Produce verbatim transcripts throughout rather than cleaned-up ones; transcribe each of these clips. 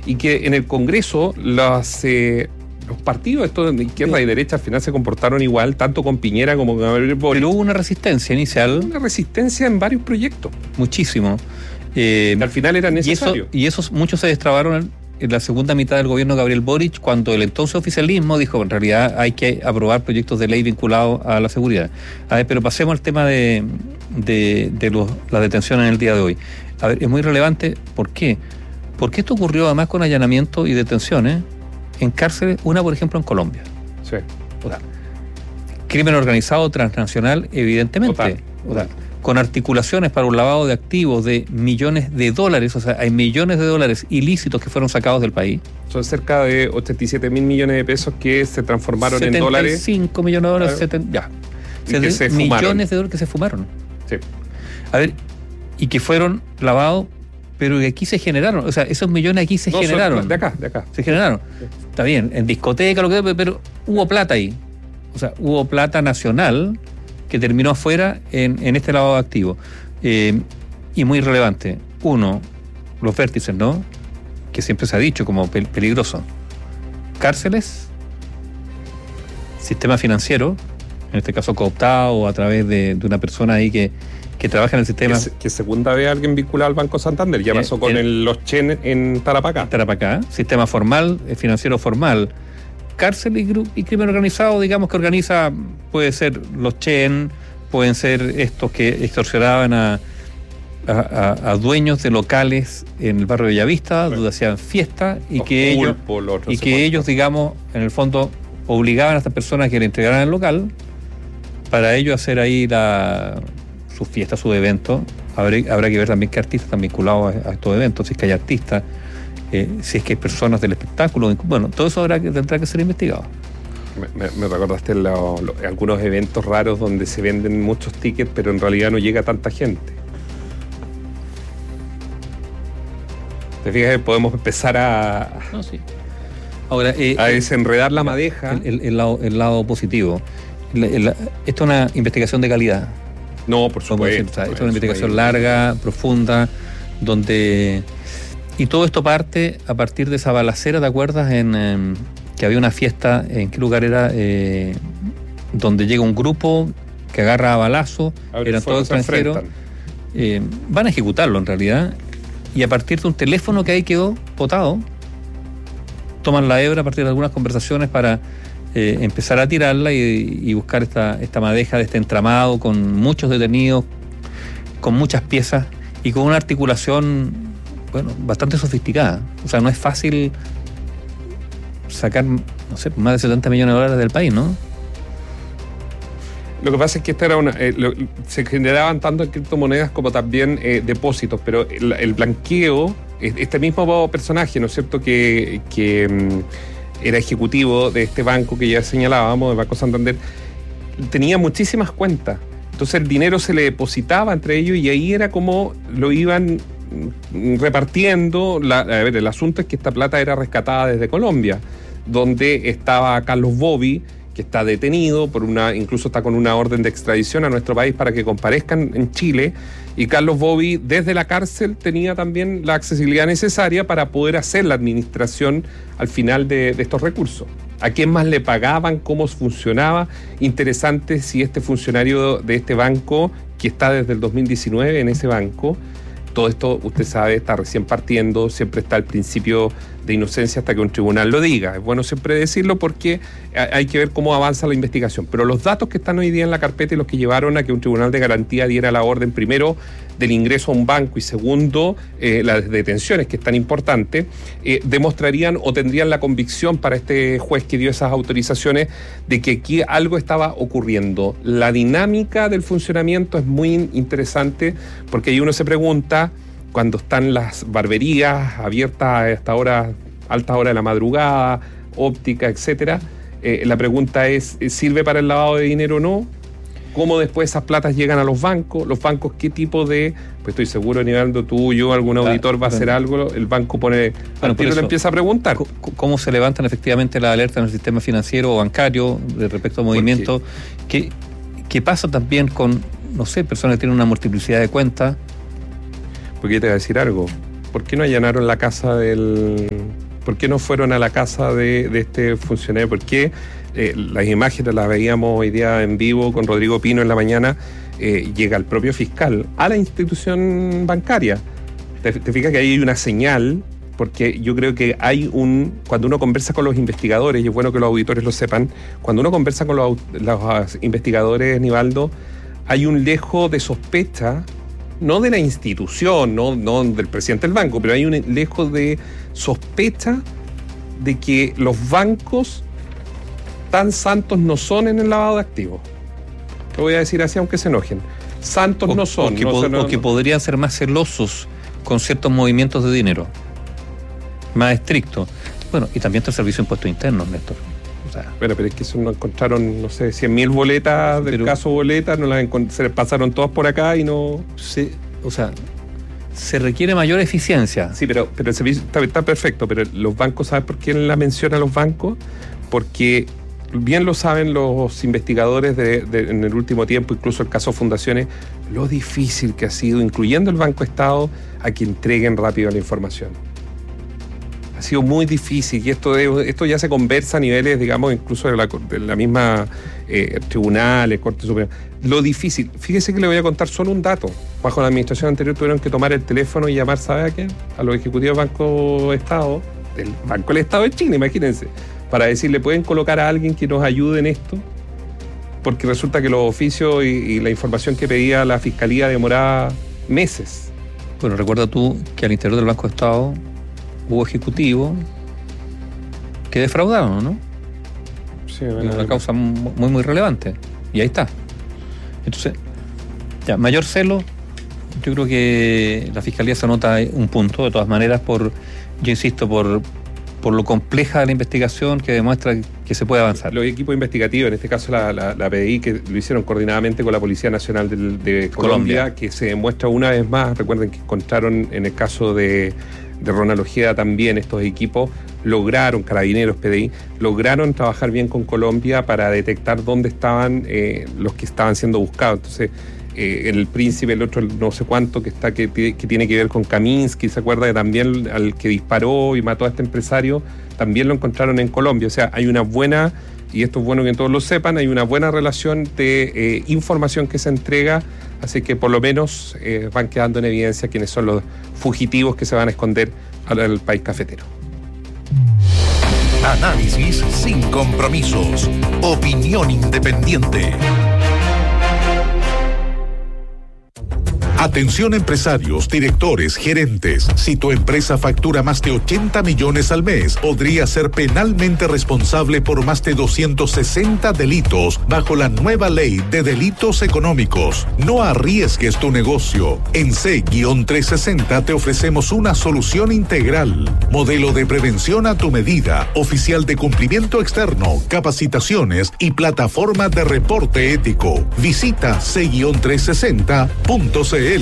y que en el Congreso las, eh, los partidos estos de izquierda sí. y derecha al final se comportaron igual, tanto con Piñera como con Gabriel Boric. Pero hubo una resistencia inicial. Una resistencia en varios proyectos. Muchísimo. Eh, al final era necesario. Y, eso, y esos muchos se destrabaron en la segunda mitad del gobierno de Gabriel Boric, cuando el entonces oficialismo dijo, en realidad hay que aprobar proyectos de ley vinculados a la seguridad. A ver, pero pasemos al tema de, de, de los, la detención en el día de hoy. A ver, es muy relevante. ¿Por qué? Porque esto ocurrió además con allanamientos y detenciones en cárceles, una por ejemplo en Colombia. Sí. O sea, crimen organizado transnacional, evidentemente. Total. O sea, con articulaciones para un lavado de activos de millones de dólares, o sea, hay millones de dólares ilícitos que fueron sacados del país. Son cerca de ochenta y siete mil millones de pesos que se transformaron en dólares. setenta y cinco millones de dólares, claro. setenta, ya. Y que se millones de dólares que se fumaron. Sí. A ver, y que fueron lavados, pero que aquí se generaron, o sea, esos millones aquí se no, generaron. Son de acá, de acá. Se generaron. Sí. Está bien, en discoteca, lo que sea, pero hubo plata ahí. O sea, hubo plata nacional que terminó afuera en, en este lavado de activos. Eh, y muy relevante. Uno, los vértices, ¿no? Que siempre se ha dicho como pel- peligroso. Cárceles, sistema financiero, en este caso cooptado o a través de, de una persona ahí que, que trabaja en el sistema. Que, que segunda vez alguien vinculado al Banco Santander. Ya pasó eh, con el, el, los Chen en Tarapacá. Tarapacá, sistema formal, financiero formal. Cárcel y, y crimen organizado, digamos que organiza, puede ser los Chen, pueden ser estos que extorsionaban a, a, a, a dueños de locales en el barrio de Bellavista, sí. donde hacían fiesta y los que pulpo, ellos, y que ellos, digamos, en el fondo obligaban a estas personas que le entregaran el local para ellos hacer ahí la, su fiesta, su evento. Habrá, habrá que ver también qué artistas están vinculados a, a estos eventos, si es que hay artistas. Eh, si es que hay personas del espectáculo, bueno, todo eso habrá que, tendrá que ser investigado. Me, me, me recordaste lo, lo, algunos eventos raros donde se venden muchos tickets, pero en realidad no llega tanta gente. ¿Te fijas? Podemos empezar a, no, sí. Ahora, eh, a desenredar la madeja. El, el, el, lado, el lado positivo. El, el, esto es una investigación de calidad. No, por supuesto. Decir, o sea, esto es una investigación larga, profunda, donde... Y todo esto parte a partir de esa balacera, ¿te acuerdas? En, eh, que había una fiesta, ¿en qué lugar era? Eh, donde llega un grupo que agarra a balazo, eran todos extranjeros. Eh, van a ejecutarlo en realidad. Y a partir de un teléfono que ahí quedó botado, toman la hebra a partir de algunas conversaciones para eh, empezar a tirarla y, y buscar esta, esta madeja de este entramado con muchos detenidos, con muchas piezas y con una articulación... bueno, bastante sofisticada. O sea, no es fácil sacar, no sé, más de setenta millones de dólares del país, ¿no? Lo que pasa es que esta era una, eh, lo, se generaban tanto en criptomonedas como también eh, depósitos, pero el, el blanqueo, este mismo personaje, ¿no es cierto?, que, que um, era ejecutivo de este banco que ya señalábamos, del Banco Santander, tenía muchísimas cuentas. Entonces el dinero se le depositaba entre ellos y ahí era como lo iban repartiendo. La, a ver, el asunto es que esta plata era rescatada desde Colombia, donde estaba Carlos Bobby, que está detenido por una, incluso está con una orden de extradición a nuestro país para que comparezcan en Chile, y Carlos Bobby desde la cárcel tenía también la accesibilidad necesaria para poder hacer la administración al final de, de estos recursos. ¿A quién más le pagaban? ¿Cómo funcionaba? Interesante si este funcionario de este banco, que está desde el dos mil diecinueve en ese banco, todo esto, usted sabe, está recién partiendo, siempre está el principio de inocencia hasta que un tribunal lo diga. Es bueno siempre decirlo porque hay que ver cómo avanza la investigación. Pero los datos que están hoy día en la carpeta y los que llevaron a que un tribunal de garantía diera la orden, primero, del ingreso a un banco y segundo, eh, las detenciones, que es tan importante, eh, demostrarían o tendrían la convicción para este juez que dio esas autorizaciones de que aquí algo estaba ocurriendo. La dinámica del funcionamiento es muy interesante porque ahí uno se pregunta, cuando están las barberías abiertas hasta hora, altas horas de la madrugada, óptica, etcétera, eh, la pregunta es, ¿sirve para el lavado de dinero o no? ¿Cómo después esas platas llegan a los bancos? ¿Los bancos qué tipo de...? Pues estoy seguro, Nivaldo, tú, yo, algún auditor va a hacer algo, el banco pone... Bueno, al tiro le empieza a preguntar. ¿Cómo se levantan efectivamente las alertas en el sistema financiero o bancario de respecto a movimientos? ¿Qué, ¿Qué pasa también con, no sé, personas que tienen una multiplicidad de cuentas? Porque te voy a decir algo. ¿por qué no allanaron la casa del... ¿Por qué no fueron a la casa de, de este funcionario? ¿Por qué eh, las imágenes las veíamos hoy día en vivo con Rodrigo Pino en la mañana? Eh, llega el propio fiscal a la institución bancaria. Te, te fijas que ahí hay una señal, porque yo creo que hay un... Cuando uno conversa con los investigadores, y es bueno que los auditores lo sepan, cuando uno conversa con los, los investigadores, Nivaldo, hay un lejo de sospecha, no de la institución, no, no del presidente del banco, pero hay un lejo de sospecha de que los bancos tan santos no son en el lavado de activos. Lo voy a decir así, aunque se enojen. Santos o, no son. O que, no pod- son, no, o que no. podrían ser más celosos con ciertos movimientos de dinero. Más estrictos. Bueno, y también está el Servicio de Impuestos Internos, Néstor. O sea, bueno, pero es que eso no encontraron, no sé, cien mil boletas del pero, caso boletas, no las encont- se les pasaron todas por acá y no... Se, o sea, se requiere mayor eficiencia. Sí, pero, pero el servicio está, está perfecto, pero los bancos, ¿sabes por qué la menciona a los bancos? Porque bien lo saben los investigadores de, de, en el último tiempo, incluso el caso Fundaciones, lo difícil que ha sido, incluyendo el Banco Estado, a que entreguen rápido la información. Ha sido muy difícil y esto de, esto ya se conversa a niveles, digamos, incluso de la, de la misma eh, tribunales, Corte Suprema. Lo difícil, fíjese que le voy a contar solo un dato. Bajo la administración anterior tuvieron que tomar el teléfono y llamar, ¿sabe a quién? A los ejecutivos del Banco Estado, del Banco del Estado de Chile, imagínense, para decirle, ¿pueden colocar a alguien que nos ayude en esto? Porque resulta que los oficios y, y la información que pedía la Fiscalía demoraba meses. Bueno, recuerda tú que al interior del Banco de Estado hubo ejecutivos que defraudaron, ¿no? Sí, bueno, una causa muy, muy relevante. Y ahí está. Entonces, ya, mayor celo, yo creo que la Fiscalía se anota un punto, de todas maneras, por, yo insisto, por, por lo compleja de la investigación que demuestra que se puede avanzar. Los equipos investigativos, en este caso la, la, la P D I, que lo hicieron coordinadamente con la Policía Nacional de, de Colombia, Colombia, que se demuestra una vez más, recuerden que encontraron en el caso de... de Ronald Ojeda también, estos equipos lograron, Carabineros, P D I, lograron trabajar bien con Colombia para detectar dónde estaban eh, los que estaban siendo buscados. Entonces, eh, el príncipe, el otro no sé cuánto, que está que, que tiene que ver con Kaminsky, ¿se acuerda? Que también al que disparó y mató a este empresario, también lo encontraron en Colombia. O sea, hay una buena, y esto es bueno que todos lo sepan, hay una buena relación de eh, información que se entrega. Así que por lo menos eh, van quedando en evidencia quiénes son los fugitivos que se van a esconder al, al país cafetero. Análisis sin compromisos. Opinión independiente. Atención empresarios, directores, gerentes. Si tu empresa factura más de ochenta millones al mes, podría ser penalmente responsable por más de doscientos sesenta delitos bajo la nueva ley de delitos económicos. No arriesgues tu negocio. En C trescientos sesenta te ofrecemos una solución integral. Modelo de prevención a tu medida, oficial de cumplimiento externo, capacitaciones y plataforma de reporte ético. Visita C trescientos sesenta punto c l.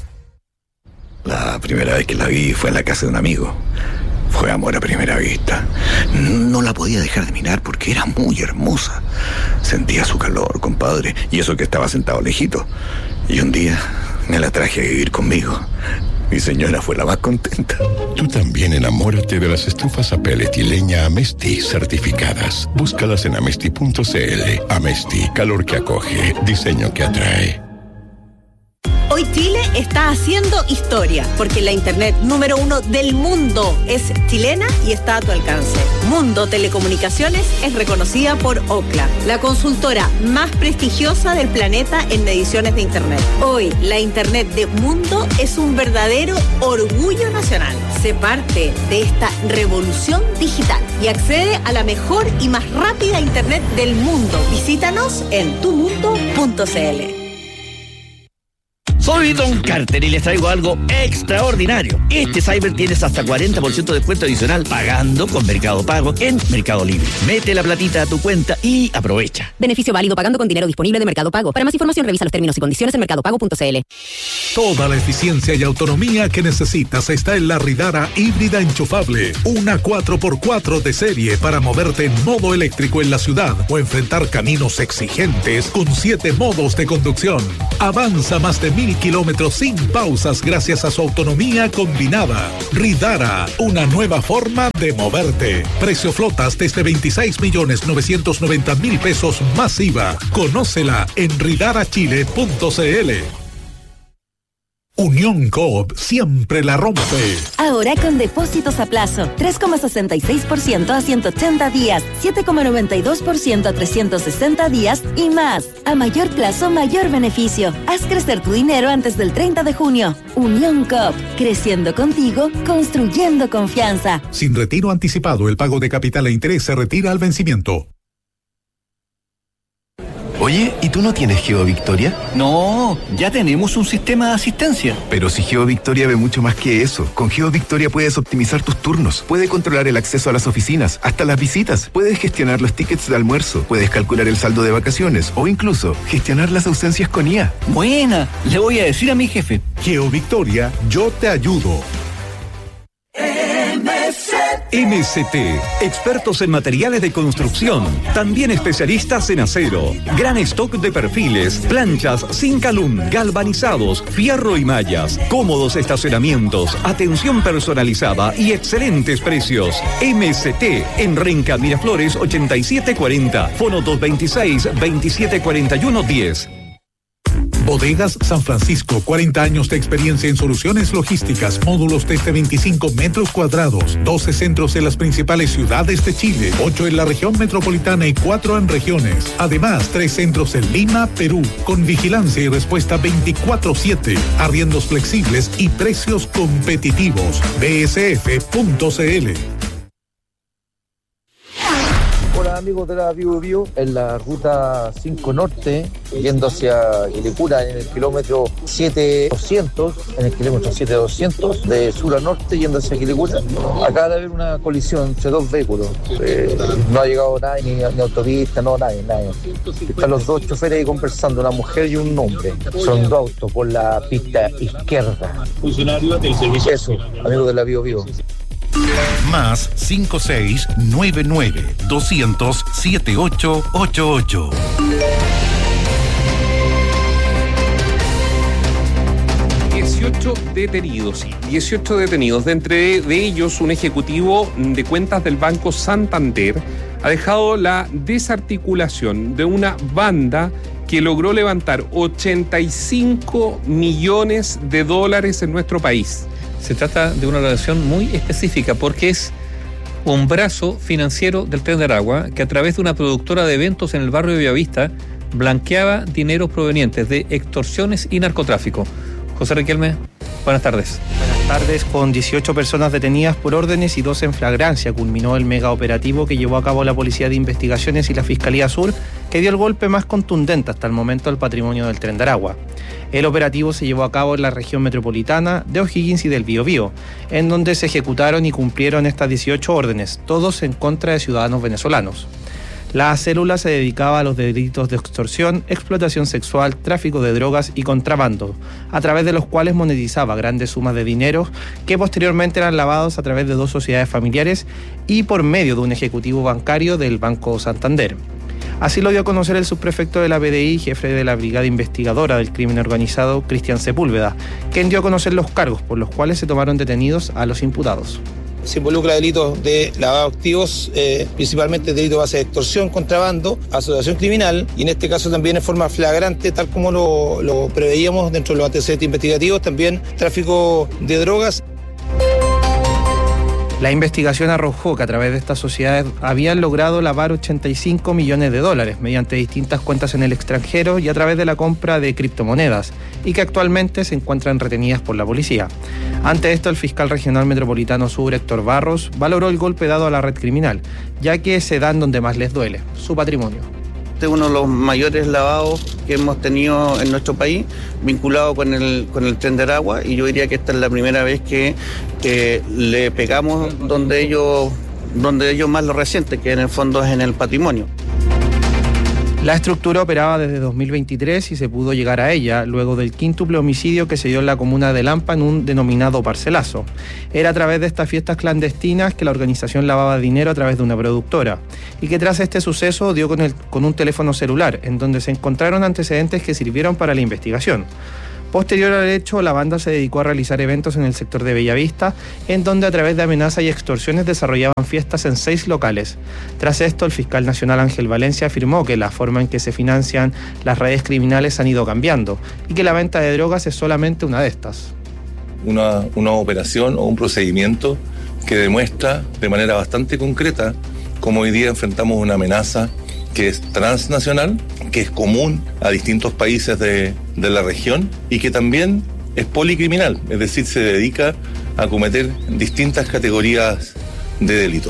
La primera vez que la vi fue en la casa de un amigo. Fue amor a primera vista. No la podía dejar de mirar porque era muy hermosa. Sentía su calor, compadre, y eso que estaba sentado lejito. Y un día me la traje a vivir conmigo. Mi señora fue la más contenta. Tú también enamórate de las estufas a pellet y leña Amesti certificadas. Búscalas en amesti punto c l. Amesti, calor que acoge, diseño que atrae. Hoy Chile está haciendo historia, porque la internet número uno del mundo es chilena y está a tu alcance. Mundo Telecomunicaciones es reconocida por Ookla, la consultora más prestigiosa del planeta en mediciones de internet. Hoy, la internet de Mundo es un verdadero orgullo nacional. Sé parte de esta revolución digital y accede a la mejor y más rápida internet del mundo. Visítanos en tu mundo punto c l. Soy Don Carter y les traigo algo extraordinario. Este Cyber tienes hasta cuarenta por ciento de descuento adicional pagando con Mercado Pago en Mercado Libre. Mete la platita a tu cuenta y aprovecha. Beneficio válido pagando con dinero disponible de Mercado Pago. Para más información revisa los términos y condiciones en mercado pago punto c l. Toda la eficiencia y autonomía que necesitas está en la Ridara híbrida enchufable. Una cuatro por cuatro de serie para moverte en modo eléctrico en la ciudad o enfrentar caminos exigentes con siete modos de conducción. Avanza más de mil mil kilómetros sin pausas gracias a su autonomía combinada. Ridara, una nueva forma de moverte. Precio flotas desde veintiséis millones novecientos noventa mil pesos más I V A. Conócela en ridara chile punto c l. Unión Coop siempre la rompe. Ahora con depósitos a plazo, tres coma sesenta y seis por ciento a ciento ochenta días, siete coma noventa y dos por ciento a trescientos sesenta días y más. A mayor plazo, mayor beneficio. Haz crecer tu dinero antes del treinta de junio. Unión Coop, creciendo contigo, construyendo confianza. Sin retiro anticipado, el pago de capital e interés se retira al vencimiento. Oye, ¿y tú no tienes GeoVictoria? No, ya tenemos un sistema de asistencia. Pero si GeoVictoria ve mucho más que eso. Con GeoVictoria puedes optimizar tus turnos, puedes controlar el acceso a las oficinas, hasta las visitas, puedes gestionar los tickets de almuerzo, puedes calcular el saldo de vacaciones o incluso gestionar las ausencias con I A. Buena, le voy a decir a mi jefe. GeoVictoria, yo te ayudo. M C T, expertos en materiales de construcción, también especialistas en acero, gran stock de perfiles, planchas, zinc alum, galvanizados, fierro y mallas, cómodos estacionamientos, atención personalizada y excelentes precios. M C T en Renca Miraflores ochenta y siete cuarenta, fono dos veintiséis, veintisiete cuarenta y uno diez. Bodegas San Francisco, cuarenta años de experiencia en soluciones logísticas, módulos desde veinticinco metros cuadrados, doce centros en las principales ciudades de Chile, ocho en la región metropolitana y cuatro en regiones. Además, tres centros en Lima, Perú, con vigilancia y respuesta veinticuatro siete, arriendos flexibles y precios competitivos. b s f punto c l. Hola amigos de la Bio Bio, en la ruta cinco Norte, yendo hacia Quilicura en el kilómetro siete doscientos, en el kilómetro siete doscientos, de sur a norte, yendo hacia Quilicura. Acaba de haber una colisión entre dos vehículos. Eh, no ha llegado nadie, ni, ni autopista, no, nadie, nadie. Están los dos choferes ahí conversando, una mujer y un hombre. Son dos autos por la pista izquierda. Funcionario del servicio. Eso, amigos de la Bio Bio. Más cinco seis nueve nueve doscientos siete ocho ocho ocho. dieciocho detenidos, dieciocho detenidos, de entre de ellos un ejecutivo de cuentas del Banco Santander ha dejado la desarticulación de una banda que logró levantar ochenta y cinco millones de dólares en nuestro país. Se trata de una relación muy específica porque es un brazo financiero del Tren de Aragua que a través de una productora de eventos en el barrio de Bellavista blanqueaba dineros provenientes de extorsiones y narcotráfico. José Riquelme, buenas tardes. Buenas tardes. Con dieciocho personas detenidas por órdenes y dos en flagrancia, culminó el mega operativo que llevó a cabo la Policía de Investigaciones y la Fiscalía Sur, que dio el golpe más contundente hasta el momento al patrimonio del Tren de Aragua. El operativo se llevó a cabo en la región metropolitana de O'Higgins y del Biobío, en donde se ejecutaron y cumplieron estas dieciocho órdenes, todos en contra de ciudadanos venezolanos. La célula se dedicaba a los delitos de extorsión, explotación sexual, tráfico de drogas y contrabando, a través de los cuales monetizaba grandes sumas de dinero que posteriormente eran lavados a través de dos sociedades familiares y por medio de un ejecutivo bancario del Banco Santander. Así lo dio a conocer el subprefecto de la P D I, jefe de la Brigada Investigadora del Crimen Organizado, Cristian Sepúlveda, quien dio a conocer los cargos por los cuales se tomaron detenidos a los imputados. Se involucra delitos de lavado de activos, eh, principalmente delitos de base de extorsión, contrabando, asociación criminal y en este caso también en forma flagrante, tal como lo, lo preveíamos dentro de los antecedentes investigativos, también tráfico de drogas. La investigación arrojó que a través de estas sociedades habían logrado lavar ochenta y cinco millones de dólares mediante distintas cuentas en el extranjero y a través de la compra de criptomonedas y que actualmente se encuentran retenidas por la policía. Ante esto, el fiscal regional metropolitano sur, Héctor Barros, valoró el golpe dado a la red criminal, ya que se dan donde más les duele, su patrimonio. Este es uno de los mayores lavados que hemos tenido en nuestro país, vinculado con el, con el Tren de Aragua, y yo diría que esta es la primera vez que, que le pegamos donde ellos, donde ellos más lo resienten, que en el fondo es en el patrimonio. La estructura operaba desde dos mil veintitrés y se pudo llegar a ella luego del quíntuple homicidio que se dio en la comuna de Lampa en un denominado parcelazo. Era a través de estas fiestas clandestinas que la organización lavaba dinero a través de una productora y que tras este suceso dio con, el, con un teléfono celular en donde se encontraron antecedentes que sirvieron para la investigación. Posterior al hecho, la banda se dedicó a realizar eventos en el sector de Bellavista, en donde a través de amenazas y extorsiones desarrollaban fiestas en seis locales. Tras esto, el fiscal nacional Ángel Valencia afirmó que la forma en que se financian las redes criminales han ido cambiando y que la venta de drogas es solamente una de estas. Una, una operación o un procedimiento que demuestra de manera bastante concreta cómo hoy día enfrentamos una amenaza que es transnacional, que es común a distintos países de, de la región y que también es policriminal, es decir, se dedica a cometer distintas categorías de delito.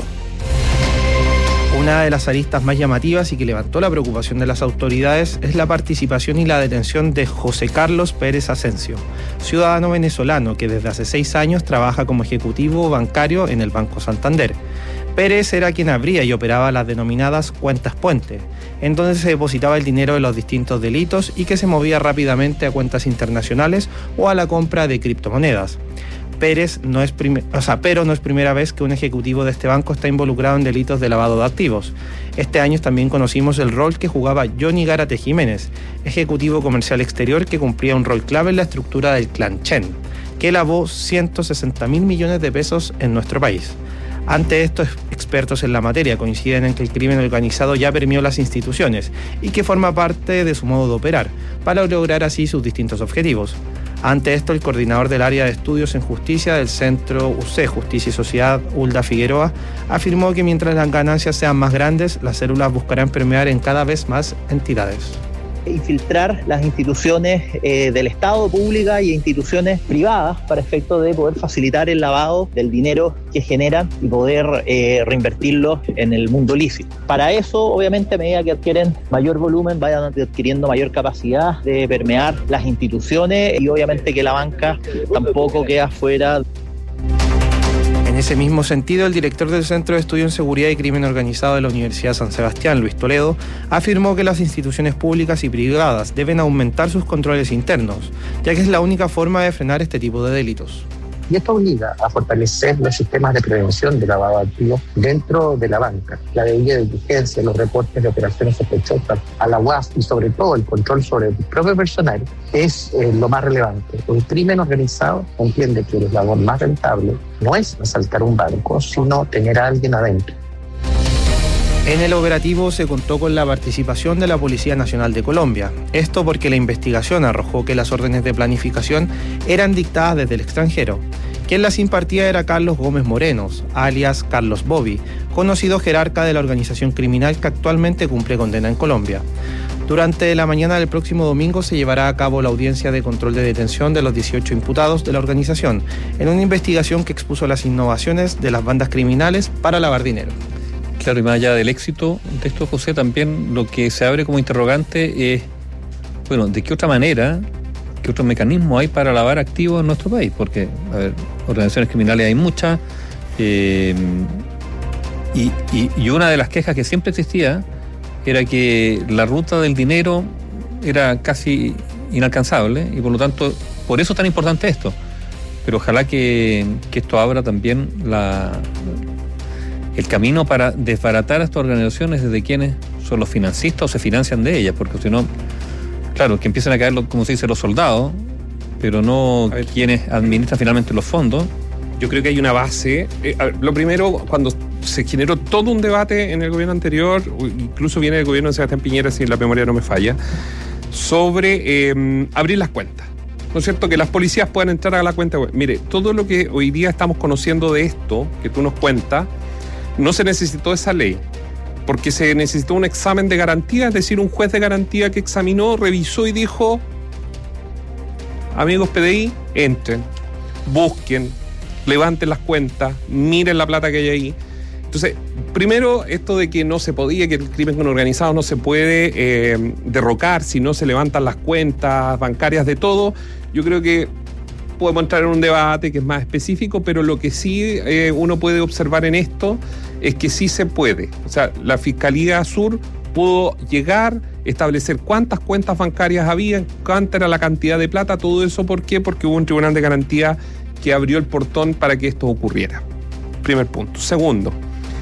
Una de las aristas más llamativas y que levantó la preocupación de las autoridades es la participación y la detención de José Carlos Pérez Asensio, ciudadano venezolano que desde hace seis años trabaja como ejecutivo bancario en el Banco Santander. Pérez era quien abría y operaba las denominadas cuentas puente, en donde se depositaba el dinero de los distintos delitos y que se movía rápidamente a cuentas internacionales o a la compra de criptomonedas. Pérez no es prim- o sea, pero no es primera vez que un ejecutivo de este banco está involucrado en delitos de lavado de activos. Este año también conocimos el rol que jugaba Johnny Gárate Jiménez, ejecutivo comercial exterior que cumplía un rol clave en la estructura del clan Chen, que lavó ciento sesenta mil millones de pesos en nuestro país. Ante esto, expertos en la materia coinciden en que el crimen organizado ya permeó las instituciones y que forma parte de su modo de operar, para lograr así sus distintos objetivos. Ante esto, el coordinador del área de estudios en justicia del Centro U C, Justicia y Sociedad, Hulda Figueroa, afirmó que mientras las ganancias sean más grandes, las células buscarán permear en cada vez más entidades. Infiltrar las instituciones eh, del Estado, públicas y instituciones privadas para efecto de poder facilitar el lavado del dinero que generan y poder eh, reinvertirlo en el mundo lícito. Para eso, obviamente, a medida que adquieren mayor volumen, vayan adquiriendo mayor capacidad de permear las instituciones y obviamente que la banca tampoco queda fuera. En ese mismo sentido, el director del Centro de Estudio en Seguridad y Crimen Organizado de la Universidad San Sebastián, Luis Toledo, afirmó que las instituciones públicas y privadas deben aumentar sus controles internos, ya que es la única forma de frenar este tipo de delitos. Y esto obliga a fortalecer los sistemas de prevención de lavado de activos dentro de la banca, la debida diligencia, los reportes de operaciones sospechosas a la U A S y sobre todo el control sobre el propio personal es eh, lo más relevante. El crimen organizado entiende que el labor más rentable no es asaltar un banco, sino tener a alguien adentro. En el operativo se contó con la participación de la Policía Nacional de Colombia. Esto porque la investigación arrojó que las órdenes de planificación eran dictadas desde el extranjero. Quien las impartía era Carlos Gómez Morenos, alias Carlos Bobby, conocido jerarca de la organización criminal que actualmente cumple condena en Colombia. Durante la mañana del próximo domingo se llevará a cabo la audiencia de control de detención de los dieciocho imputados de la organización, en una investigación que expuso las innovaciones de las bandas criminales para lavar dinero. Claro, y más allá del éxito de esto, José, también lo que se abre como interrogante es, bueno, ¿de qué otra manera, qué otro mecanismo hay para lavar activos en nuestro país? Porque, a ver, organizaciones criminales hay muchas, eh, y, y, y una de las quejas que siempre existía era que la ruta del dinero era casi inalcanzable, y por lo tanto, por eso es tan importante esto. Pero ojalá que, que esto abra también la... el camino para desbaratar a estas organizaciones desde quienes son los financistas o se financian de ellas, porque si no, claro, que empiezan a caer, como se dice, los soldados, pero no quienes administran finalmente los fondos. Yo creo que hay una base. Eh, a ver, lo primero, cuando se generó todo un debate en el gobierno anterior, incluso viene del gobierno de Sebastián Piñera, si la memoria no me falla, sobre eh, abrir las cuentas. ¿No es cierto? Que las policías puedan entrar a la cuenta web. Mire, todo lo que hoy día estamos conociendo de esto, que tú nos cuentas, no se necesitó esa ley, porque se necesitó un examen de garantía, es decir, un juez de garantía que examinó, revisó y dijo: amigos P D I, entren, busquen, levanten las cuentas, miren la plata que hay ahí. Entonces, primero, esto de que no se podía, que el crimen organizado no se puede eh, derrocar si no se levantan las cuentas bancarias de todo, yo creo que podemos entrar en un debate que es más específico, pero lo que sí eh, uno puede observar en esto es que sí se puede. O sea, la Fiscalía Sur pudo llegar, establecer cuántas cuentas bancarias había, cuánta era la cantidad de plata, todo eso. ¿Por qué? Porque hubo un tribunal de garantía que abrió el portón para que esto ocurriera. Primer punto. Segundo,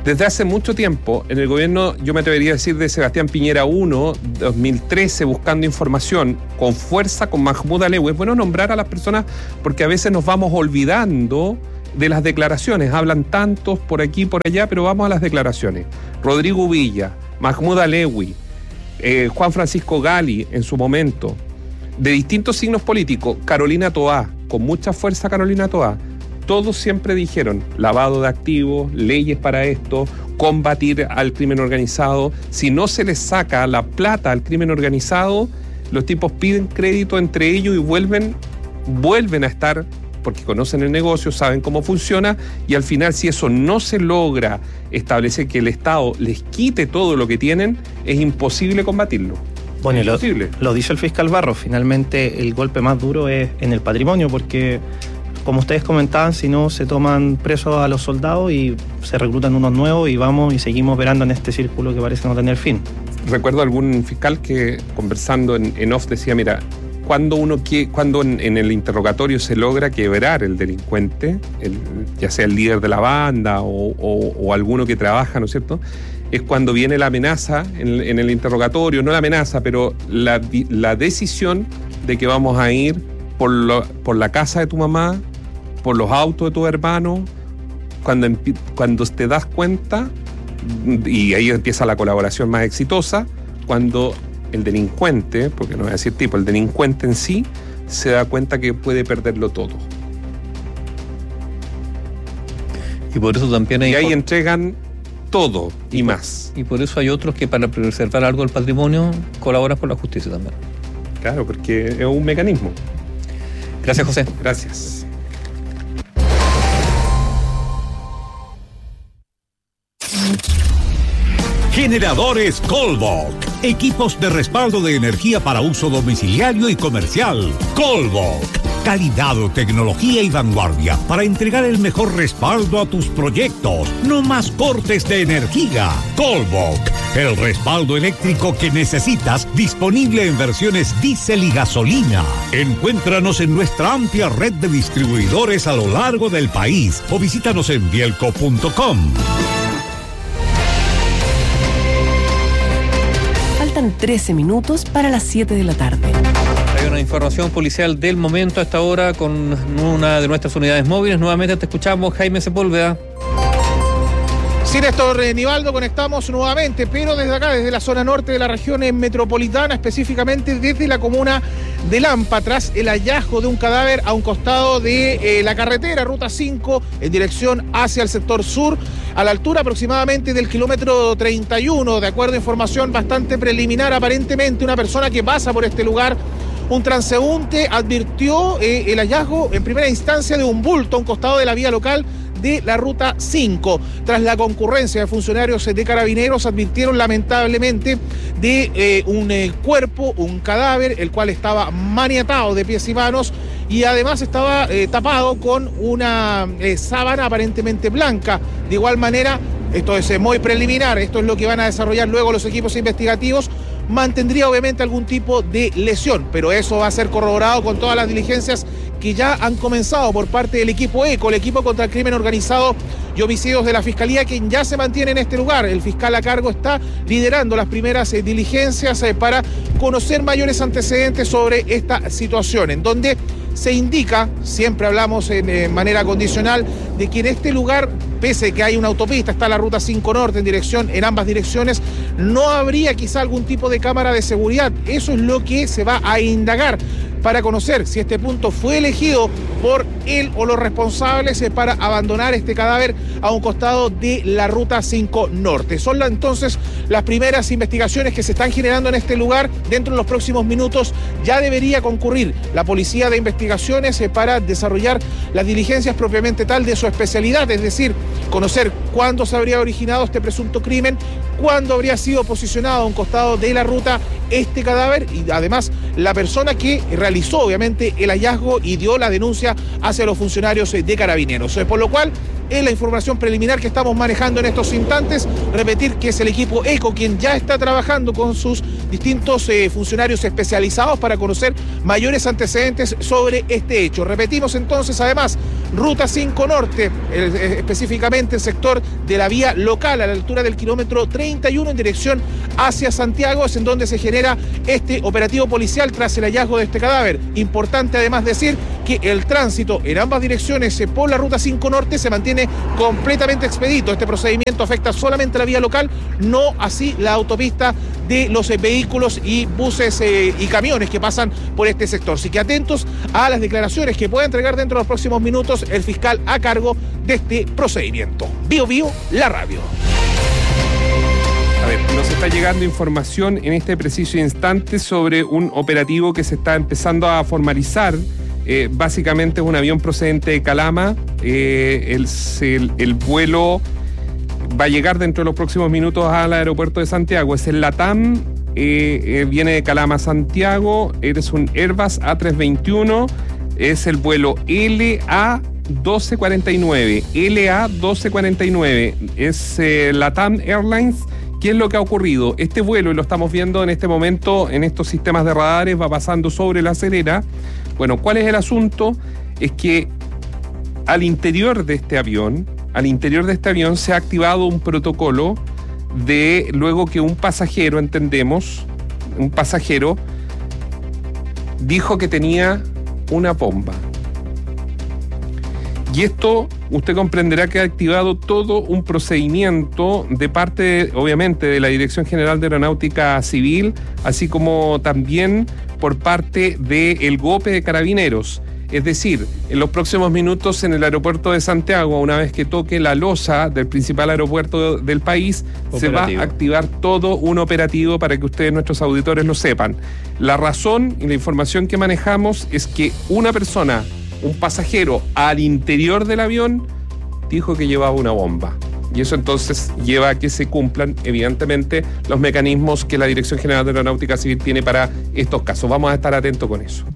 Desde hace mucho tiempo, en el gobierno, yo me atrevería a decir de Sebastián Piñera primero, dos mil trece, buscando información con fuerza, con Mahmoud Alewi. Es bueno nombrar a las personas porque a veces nos vamos olvidando de las declaraciones. Hablan tantos por aquí y por allá, pero vamos a las declaraciones. Rodrigo Villa, Mahmoud Alewi, eh, Juan Francisco Gali en su momento, de distintos signos políticos, Carolina Toá, con mucha fuerza Carolina Toá. Todos siempre dijeron lavado de activos, leyes para esto, combatir al crimen organizado. Si no se les saca la plata al crimen organizado, los tipos piden crédito entre ellos y vuelven, vuelven a estar, porque conocen el negocio, saben cómo funciona, y al final, si eso no se logra establecer que el Estado les quite todo lo que tienen, es imposible combatirlo. Bueno, lo, lo dice el fiscal Barros, finalmente el golpe más duro es en el patrimonio, porque como ustedes comentaban, si no se toman presos a los soldados y se reclutan unos nuevos y vamos y seguimos operando en este círculo que parece no tener fin. Recuerdo algún fiscal que conversando en, en off decía, mira, cuando uno quiere, cuando en, en el interrogatorio se logra quebrar el delincuente, el, ya sea el líder de la banda o, o, o alguno que trabaja, ¿no es cierto?, es cuando viene la amenaza en, en el interrogatorio, no la amenaza, pero la, la decisión de que vamos a ir por, lo, por la casa de tu mamá, por los autos de tu hermano, cuando, cuando te das cuenta, y ahí empieza la colaboración más exitosa, cuando el delincuente, porque no voy a decir tipo, el delincuente en sí, se da cuenta que puede perderlo todo. Y por eso también hay... Y ahí entregan todo y, y por, más. Y por eso hay otros que para preservar algo del patrimonio colaboran con la justicia también. Claro, porque es un mecanismo. Gracias, José. Gracias. Generadores Colbok. Equipos de respaldo de energía para uso domiciliario y comercial. Colbok. Calidad, tecnología y vanguardia para entregar el mejor respaldo a tus proyectos. No más cortes de energía. Colbok. El respaldo eléctrico que necesitas, disponible en versiones diésel y gasolina. Encuéntranos en nuestra amplia red de distribuidores a lo largo del país o visítanos en bielco punto com. Faltan trece minutos para las siete de la tarde. Hay una información policial del momento a esta hora con una de nuestras unidades móviles. Nuevamente te escuchamos, Jaime Sepúlveda. Sí, Néstor Nivaldo, conectamos nuevamente, pero desde acá, desde la zona norte de la región metropolitana, específicamente desde la comuna de Lampa, tras el hallazgo de un cadáver a un costado de eh, la carretera Ruta cinco en dirección hacia el sector sur, a la altura aproximadamente del kilómetro treinta y uno, de acuerdo a información bastante preliminar. Aparentemente una persona que pasa por este lugar, un transeúnte, advirtió eh, el hallazgo en primera instancia de un bulto a un costado de la vía local de la Ruta cinco. Tras la concurrencia de funcionarios de Carabineros, advirtieron lamentablemente de eh, un eh, cuerpo, un cadáver, el cual estaba maniatado de pies y manos y además estaba eh, tapado con una eh, sábana aparentemente blanca. De igual manera, esto es eh, muy preliminar, esto es lo que van a desarrollar luego los equipos investigativos, mantendría obviamente algún tipo de lesión, pero eso va a ser corroborado con todas las diligencias que ya han comenzado por parte del equipo ECO, el equipo contra el crimen organizado y homicidios de la Fiscalía, quien ya se mantiene en este lugar. El fiscal a cargo está liderando las primeras eh, diligencias eh, para conocer mayores antecedentes sobre esta situación, en donde se indica, siempre hablamos en eh, manera condicional, de que en este lugar, pese a que hay una autopista, está la Ruta cinco Norte en dirección, en ambas direcciones, no habría quizá algún tipo de cámara de seguridad. Eso es lo que se va a indagar para conocer si este punto fue elegido por él o los responsables para abandonar este cadáver a un costado de la Ruta cinco Norte. Son la, entonces las primeras investigaciones que se están generando en este lugar. Dentro de los próximos minutos ya debería concurrir la Policía de Investigaciones para desarrollar las diligencias propiamente tal de su especialidad, es decir, conocer cuándo se habría originado este presunto crimen, cuándo habría sido posicionado a un costado de la ruta este cadáver y además la persona que realizó obviamente el hallazgo y dio la denuncia hacia los funcionarios de Carabineros. Por lo cual es la información preliminar que estamos manejando en estos instantes. Repetir que es el equipo ECO quien ya está trabajando con sus distintos eh, funcionarios especializados para conocer mayores antecedentes sobre este hecho. Repetimos entonces, además, Ruta cinco Norte, el, específicamente el sector de la vía local a la altura del kilómetro treinta y uno en dirección hacia Santiago, es en donde se genera este operativo policial tras el hallazgo de este cadáver. Importante además decir que el tránsito en ambas direcciones eh, por la Ruta cinco Norte se mantiene completamente expedito. Este procedimiento afecta solamente la vía local, no así la autopista de los eh, vehículos y buses eh, y camiones que pasan por este sector. Así que atentos a las declaraciones que pueda entregar dentro de los próximos minutos el fiscal a cargo de este procedimiento. Bio Bio, la radio. A ver, nos está llegando información en este preciso instante sobre un operativo que se está empezando a formalizar. Eh, básicamente es un avión procedente de Calama. Eh, el, el, el vuelo va a llegar dentro de los próximos minutos al aeropuerto de Santiago. Es el LATAM, eh, eh, viene de Calama a Santiago. Es un Airbus A trescientos veintiuno. Es el vuelo L A doce cuarenta y nueve. L A doce cuarenta y nueve. Es eh, LATAM Airlines. ¿Qué es lo que ha ocurrido? Este vuelo, y lo estamos viendo en este momento en estos sistemas de radares, va pasando sobre La Serena. Bueno, ¿cuál es el asunto? Es que al interior de este avión, al interior de este avión se ha activado un protocolo de luego que un pasajero, entendemos, un pasajero dijo que tenía una bomba. Y esto, usted comprenderá que ha activado todo un procedimiento de parte, obviamente, de la Dirección General de Aeronáutica Civil, así como también por parte del GOPE de Carabineros. Es decir, en los próximos minutos en el aeropuerto de Santiago, una vez que toque la losa del principal aeropuerto del país, operativo. Se va a activar todo un operativo para que ustedes, nuestros auditores, lo sepan. La razón y la información que manejamos es que una persona, un pasajero al interior del avión, dijo que llevaba una bomba. Y eso entonces lleva a que se cumplan, evidentemente, los mecanismos que la Dirección General de Aeronáutica Civil tiene para estos casos. Vamos a estar atentos con eso.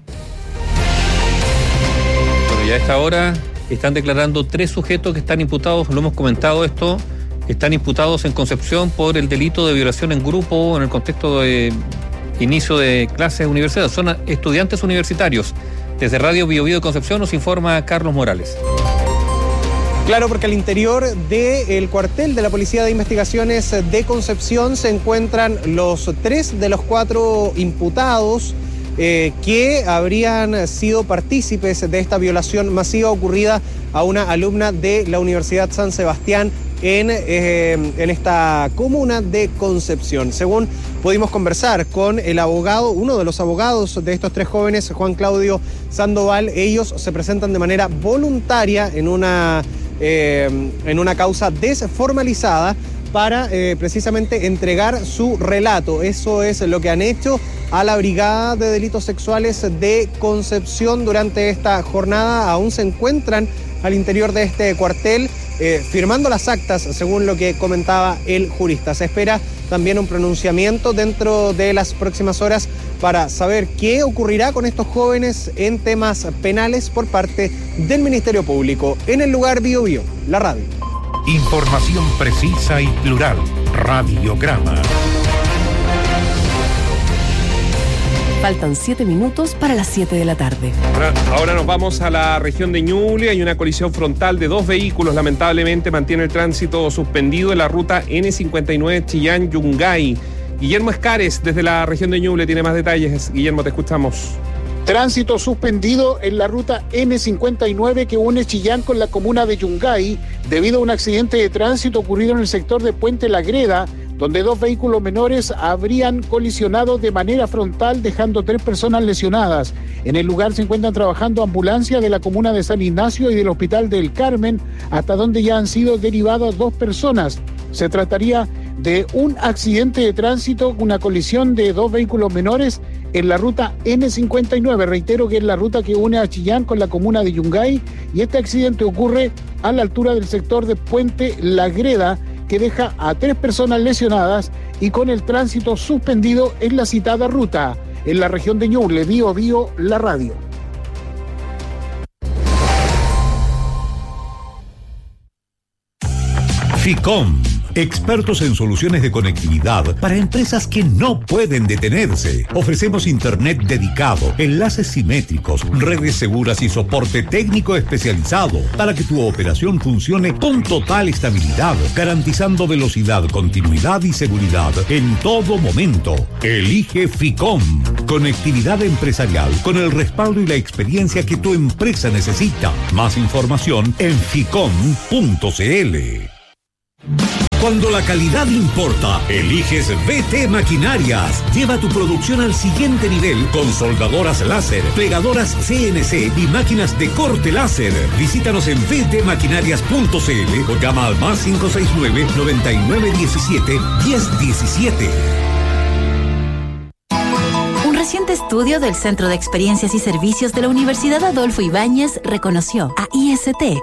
Bueno, ya a esta hora están declarando tres sujetos que están imputados, lo hemos comentado esto, están imputados en Concepción por el delito de violación en grupo en el contexto de inicio de clases universitarias. Son estudiantes universitarios. Desde Radio Bio Bio de Concepción nos informa Carlos Morales. Claro, porque al interior del cuartel de la Policía de Investigaciones de Concepción se encuentran los tres de los cuatro imputados eh, que habrían sido partícipes de esta violación masiva ocurrida a una alumna de la Universidad San Sebastián en, eh, en esta comuna de Concepción. Según pudimos conversar con el abogado, uno de los abogados de estos tres jóvenes, Juan Claudio Sandoval, ellos se presentan de manera voluntaria en una, eh, en una causa desformalizada para eh, precisamente entregar su relato. Eso es lo que han hecho a la Brigada de Delitos Sexuales de Concepción durante esta jornada. Aún se encuentran al interior de este cuartel eh, firmando las actas, según lo que comentaba el jurista. Se espera también un pronunciamiento dentro de las próximas horas para saber qué ocurrirá con estos jóvenes en temas penales por parte del Ministerio Público. En el lugar Bio Bio, la radio. Información precisa y plural. Radiograma. Faltan siete minutos para las siete de la tarde. Ahora, ahora nos vamos a la región de Ñuble. Hay una colisión frontal de dos vehículos. Lamentablemente mantiene el tránsito suspendido en la ruta ene cincuenta y nueve Chillán-Yungay. Guillermo Escares, desde la región de Ñuble, tiene más detalles. Guillermo, te escuchamos. Tránsito suspendido en la ruta ene cincuenta y nueve que une Chillán con la comuna de Yungay debido a un accidente de tránsito ocurrido en el sector de Puente La Greda, donde dos vehículos menores habrían colisionado de manera frontal, dejando tres personas lesionadas. En el lugar se encuentran trabajando ambulancias de la comuna de San Ignacio y del Hospital del Carmen, hasta donde ya han sido derivadas dos personas. Se trataría de un accidente de tránsito, una colisión de dos vehículos menores en la ruta ene cincuenta y nueve. Reitero que es la ruta que une a Chillán con la comuna de Yungay, y este accidente ocurre a la altura del sector de Puente La Greda, que deja a tres personas lesionadas y con el tránsito suspendido en la citada ruta. En la región de Ñuble, Bio Bio, la radio. Ficom, expertos en soluciones de conectividad para empresas que no pueden detenerse. Ofrecemos internet dedicado, enlaces simétricos, redes seguras y soporte técnico especializado para que tu operación funcione con total estabilidad, garantizando velocidad, continuidad y seguridad en todo momento. Elige Ficom, conectividad empresarial con el respaldo y la experiencia que tu empresa necesita. Más información en ficom punto cl. Cuando la calidad importa, eliges B T Maquinarias. Lleva tu producción al siguiente nivel con soldadoras láser, plegadoras C N C y máquinas de corte láser. Visítanos en b t maquinarias punto cl o llama al más cinco seis nueve, noventa y nueve diecisiete, diez diecisiete. Un reciente estudio del Centro de Experiencias y Servicios de la Universidad Adolfo Ibáñez reconoció a I S T